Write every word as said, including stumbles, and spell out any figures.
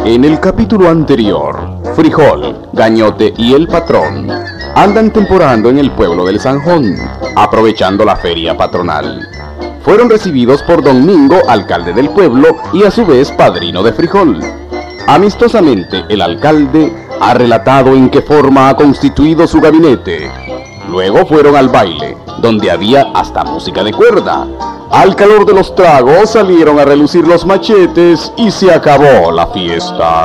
En el capítulo anterior, Frijol, Gañote y el patrón andan temporando en el pueblo del Zanjón, aprovechando la feria patronal. Fueron recibidos por Don Mingo, alcalde del pueblo y a su vez padrino de Frijol. Amistosamente, el alcalde ha relatado en qué forma ha constituido su gabinete. Luego fueron al baile, donde había hasta música de cuerda. Al calor de los tragos salieron a relucir los machetes y se acabó la fiesta.